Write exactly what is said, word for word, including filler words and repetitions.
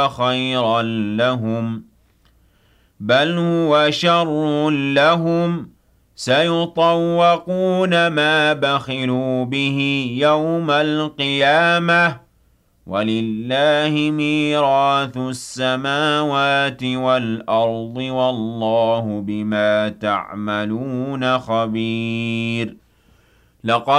خيرا لهم بل هو شر لهم سيطوقون ما بخلوا به يوم القيامة ولله ميراث السماوات والأرض والله بما تعملون خبير لقد